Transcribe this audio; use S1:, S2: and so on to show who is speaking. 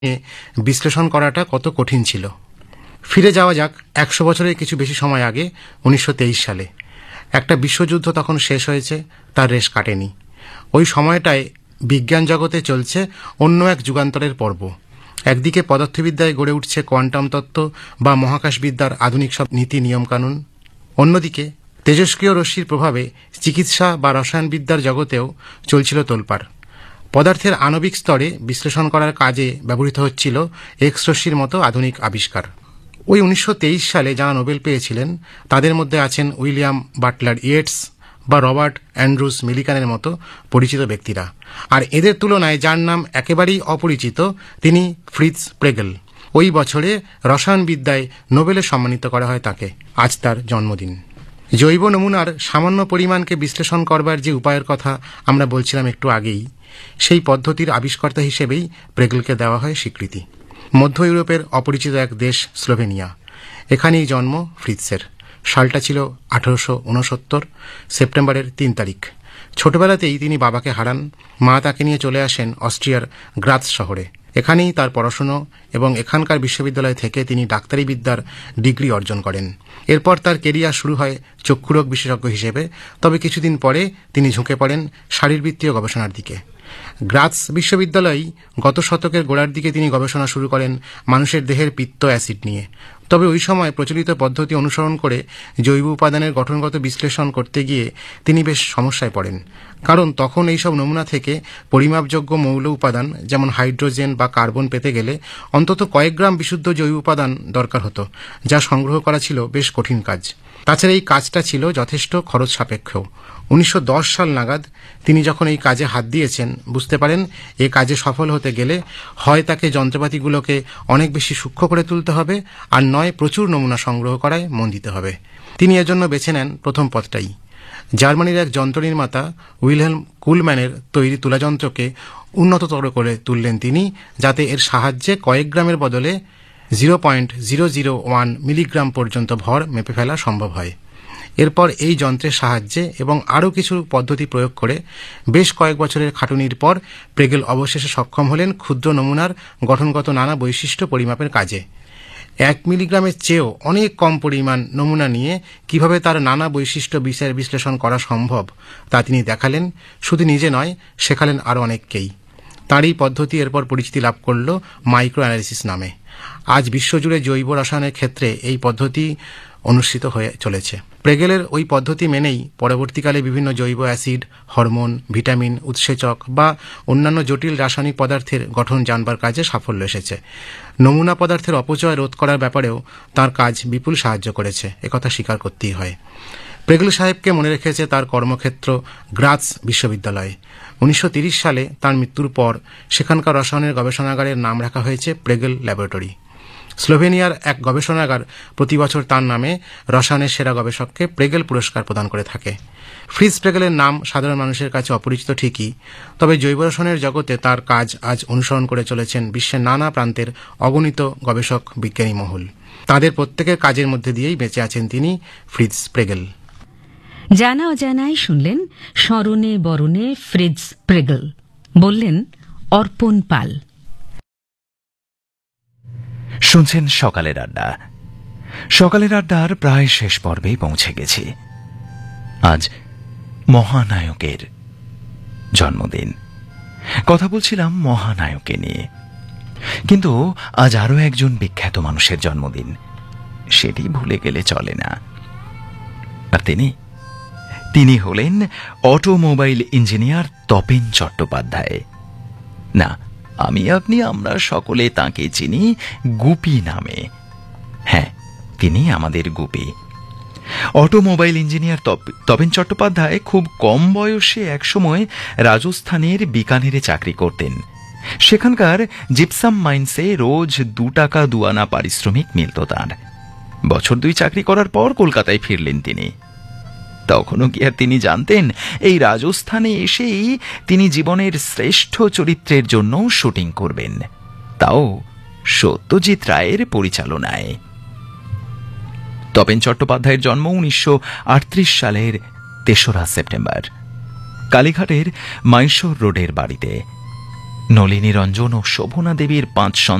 S1: বিশ্লেষণ করাটা কত কঠিন ছিল। ফিরে যাওয়া যাক 100 বছরের কিছু বেশি সময় আগে, 1923 সালে। একটা বিশ্বযুদ্ধ তখন শেষ হয়েছে, তার রেশ কাটেনি। ওই সময়টায় বিজ্ঞান জগতে চলছে অন্য এক যুগান্তরের পর্ব। একদিকে পদার্থবিদ্যায় গড়ে উঠছে কোয়ান্টাম তত্ত্ব বা মহাকাশবিদ্যার আধুনিক সব নীতি নিয়মকানুন, অন্যদিকে তেজস্ক্রিয় রশ্মির প্রভাবে চিকিৎসা বা রসায়নবিদ্যার জগতেও চলছিল তোলপাড়। পদার্থের আণবিক স্তরে বিশ্লেষণ করার কাজে ব্যবহৃত হচ্ছিল এক্স রশ্মির মতো আধুনিক আবিষ্কার। ওই 1923 সালে যারা নোবেল পেয়েছিলেন তাদের মধ্যে আছেন উইলিয়াম বাটলার ইয়েটস বা রবার্ট অ্যান্ড্রুস মিলিকানের মতো পরিচিত ব্যক্তিরা। আর এদের তুলনায় যার নাম একেবারেই অপরিচিত, তিনি ফ্রিৎজ প্রেগেল। ওই বছরে রসায়নবিদ্যায় নোবেলে সম্মানিত করা হয় তাকে। আজ তার জন্মদিন। জৈব নমুনার সামান্য পরিমাণকে বিশ্লেষণ করবার যে উপায়ের কথা আমরা বলছিলাম একটু আগেই, সেই পদ্ধতির আবিষ্কর্তা হিসেবেই প্রেগেলকে দেওয়া হয় স্বীকৃতি। মধ্য ইউরোপের অপরিচিত এক দেশ স্লোভেনিয়া, এখানেই জন্ম ফ্রিৎজের। সালটা ছিল 1869, সেপ্টেম্বরের 3 তারিখ। ছোটবেলাতেই তিনি বাবাকে হারান। মা তাকে নিয়ে চলে আসেন অস্ট্রিয়ার গ্রাৎস শহরে। এখানেই তার পড়াশুনো এবং এখানকার বিশ্ববিদ্যালয় থেকে তিনি ডাক্তারি বিদ্যার ডিগ্রি অর্জন করেন। এরপর তার কেরিয়ার শুরু হয় চক্ষুরোগ বিশেষজ্ঞ হিসেবে, তবে কিছুদিন পরে তিনি ঝুঁকে পড়েন শারীরবৃত্তীয় গবেষণার দিকে। গ্রাৎস বিশ্ববিদ্যালয়েই গত শতকের গোড়ার দিকে তিনি গবেষণা শুরু করেন মানুষের দেহের পিত্ত অ্যাসিড নিয়ে। তবে ওই সময় প্রচলিত পদ্ধতি অনুসরণ করে জৈব উপাদানের গঠনগত বিশ্লেষণ করতে গিয়ে তিনি বেশ সমস্যায় পড়েন, কারণ তখন এইসব নমুনা থেকে পরিমাপযোগ্য মৌল উপাদান যেমন হাইড্রোজেন বা কার্বন পেতে গেলে অন্তত কয়েক গ্রাম বিশুদ্ধ জৈব উপাদান দরকার হতো, যা সংগ্রহ করা ছিল বেশ কঠিন কাজ। তাছাড়া এই কাজটা ছিল যথেষ্ট খরচ সাপেক্ষও। 1910 সাল নাগাদ তিনি যখন এই কাজে হাত দিয়েছেন, বুঝতে পারেন এ কাজে সফল হতে গেলে হয় তাকে যন্ত্রপাতিগুলোকে অনেক বেশি সূক্ষ্ম করে তুলতে হবে, আর নয় প্রচুর নমুনা সংগ্রহ করায় মন দিতে হবে। তিনি এজন্য বেছে নেন প্রথম পথটাই। জার্মানির এক যন্ত্র নির্মাতা উইলহেলম কুলম্যানের তৈরি তুলাযন্ত্রকে উন্নততর করে তুললেন তিনি, যাতে এর সাহায্যে কয়েক গ্রামের বদলে 0.001 মিলিগ্রাম পর্যন্ত ভর মেপে ফেলা সম্ভব হয়। এরপর এই যন্ত্রের সাহায্যে এবং আরও কিছু পদ্ধতি প্রয়োগ করে বেশ কয়েক বছরের খাটুনির পর প্রেগেল অবশেষে সক্ষম হলেন ক্ষুদ্র নমুনার গঠনগত নানা বৈশিষ্ট্য পরিমাপের কাজে। 1 মিলিগ্রামের চেয়েও অনেক কম পরিমাণ নমুনা নিয়ে কিভাবে তার নানা বৈশিষ্ট্য বিষয়ের বিশ্লেষণ করা সম্ভব তা তিনি দেখালেন। শুধু নিজে নয়, শেখালেন আরও অনেককেই। তার এই পদ্ধতি এরপর পরিচিতি লাভ করল মাইক্রো অ্যানালিসিস নামে। আজ বিশ্বজুড়ে জৈব রসায়নের ক্ষেত্রে এই পদ্ধতি অনুসৃত হয়ে চলেছে। প্রেগেলের ওই পদ্ধতি মেনেই পরবর্তীকালে বিভিন্ন জৈব অ্যাসিড, হরমোন, ভিটামিন, উৎসেচক বা অন্যান্য জটিল রাসায়নিক পদার্থের গঠন জানবার কাজে সাফল্য এসেছে। নমুনা পদার্থের অপচয় রোধ করার ব্যাপারেও তার কাজ বিপুল সাহায্য করেছে, একথা স্বীকার করতেই হয়। প্রেগেল সাহেবকে মনে রেখেছে তার কর্মক্ষেত্র গ্রাৎস বিশ্ববিদ্যালয়। 1930 সালে তার মৃত্যুর পর সেখানকার রসায়নের গবেষণাগারের নাম রাখা হয়েছে প্রেগেল ল্যাবরেটরি। স্লোভেনিয়ার এক গবেষণাগার প্রতি বছর তার নামে রসায়নের সেরা গবেষককে প্রেগেল পুরস্কার প্রদান করে থাকে। ফ্রিৎজ প্রেগেলের নাম সাধারণ মানুষের কাছে অপরিচিত ঠিকই, তবে জৈব রসায়নের জগতে তার কাজ আজ অনুসরণ করে চলেছেন বিশ্বের নানা প্রান্তের অগণিত গবেষক, বিজ্ঞানী মহল। তাদের প্রত্যেকের কাজের মধ্যে দিয়েই বেঁচে আছেন তিনি, ফ্রিৎজ প্রেগেল।
S2: জানা অজানাই শুনলেন স্মরণে বরণে ফ্রিৎজ প্রেগেল, বললেন অর্পণ পাল।
S3: শুনছেন সকালের আড্ডা। সকালের আড্ডার প্রায় শেষ পর্বেই পৌঁছে গেছি। আজ মহানায়কের জন্মদিন। কথা বলছিলাম মহানায়কে নিয়ে, কিন্তু আজ আরো একজন বিখ্যাত মানুষের জন্মদিন, সেটি ভুলে গেলে চলে না। আর তিনি হলেন অটোমোবাইল ইঞ্জিনিয়ার তপেন চট্টোপাধ্যায়। না, আমরা সকলে তাকে চিনি গুপি নামে। হ্যাঁ, তিনি আমাদের গুপি। অটোমোবাইল ইঞ্জিনিয়ার তপেন চট্টোপাধ্যায় খুব কম বয়সে একসময় রাজস্থানের বিকানেরে চাকরি করতেন। সেখানকার জিপসাম মাইন্সে রোজ 2 টাকা 2 আনা পারিশ্রমিক মিলত তাঁর। বছর 2 চাকরি করার পর কলকাতায় ফিরলেন তিনি। তখনও কি আর তিনি জানতেন এই রাজস্থানে এসেই তিনি জীবনের শ্রেষ্ঠ চরিত্রের জন্য শুটিং করবেন, তাও সত্যজিৎ রায়ের পরিচালনায়। তপেন চট্টোপাধ্যায়ের জন্ম 1938 সালের 3রা সেপ্টেম্বর কালীঘাটের মাইশোর রোডের বাড়িতে। নলিনী রঞ্জন ও শোভনা দেবীর 5